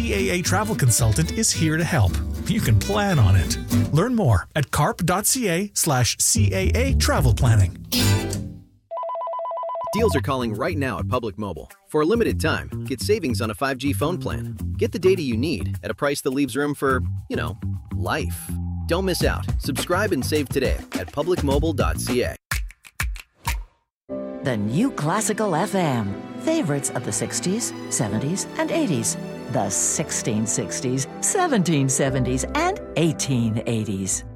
CAA travel consultant is here to help. You can plan on it. Learn more at carp.ca/CAA travel planning. Deals are calling right now at Public Mobile. For a limited time, get savings on a 5G phone plan. Get the data you need at a price that leaves room for, life. Don't miss out. Subscribe and save today at publicmobile.ca. The New Classical FM. Favorites of the 60s, 70s, and 80s. The 1660s, 1770s, and 1880s.